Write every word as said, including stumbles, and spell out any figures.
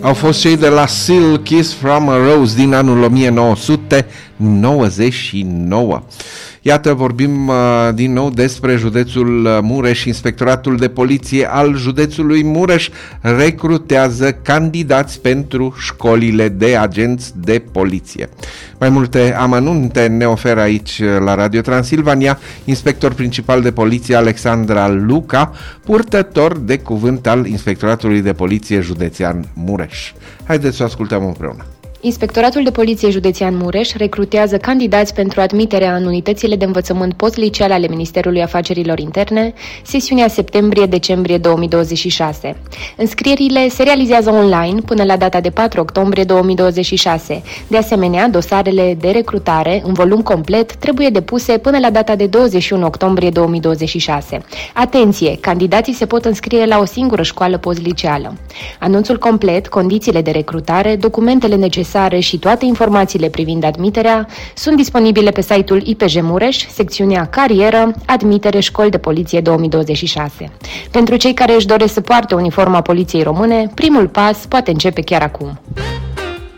Au fost cei de la Seal Kiss from a Rose din anul o mie nouă sute nouăzeci și nouă. Iată, vorbim uh, din nou despre județul Mureș. Inspectoratul de poliție al județului Mureș recrutează candidați pentru școlile de agenți de poliție. Mai multe amănunte ne oferă aici la Radio Transilvania inspector principal de poliție Alexandra Luca, purtător de cuvânt al Inspectoratului de Poliție Județean Mureș. Haideți să o ascultăm împreună. Inspectoratul de Poliție Județean Mureș recrutează candidați pentru admiterea în unitățile de învățământ postliceal ale Ministerului Afacerilor Interne, sesiunea septembrie-decembrie două mii douăzeci și șase. Înscrierile se realizează online până la data de patru octombrie două mii douăzeci și șase. De asemenea, dosarele de recrutare în volum complet trebuie depuse până la data de douăzeci și unu octombrie două mii douăzeci și șase. Atenție! Candidații se pot înscrie la o singură școală postliceală. Anunțul complet, condițiile de recrutare, documentele necesare și toate informațiile privind admiterea sunt disponibile pe site-ul I P J Mureș, secțiunea Carieră, Admitere Școli de Poliție două mii douăzeci și șase. Pentru cei care își doresc să poarte uniforma Poliției Române, primul pas poate începe chiar acum.